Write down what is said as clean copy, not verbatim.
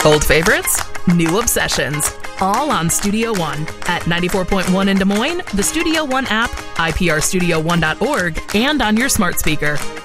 Old favorites, new obsessions, all on Studio One at 94.1 in Des Moines, the Studio One app, iprstudio1.org, and on your smart speaker.